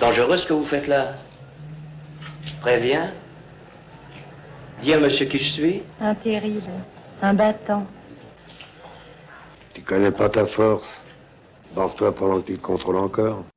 dangereux ce que vous faites là. Préviens. Dis à monsieur qui je suis. Un terrible, un battant. Tu connais pas ta force. Barre-toi pendant que tu te contrôles encore.